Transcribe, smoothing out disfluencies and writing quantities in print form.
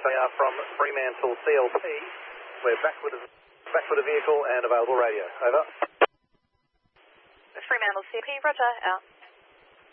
They are from Fremantle CLP. We're back with a vehicle and available radio. Over. Fremantle CLP, roger, out.